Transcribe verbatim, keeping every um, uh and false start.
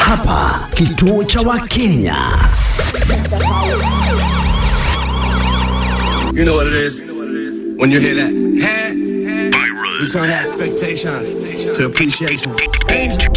Hapa kituo cha Wakenya. You know what it is when you hear that. Hey, hey. You turn expectations to appreciation.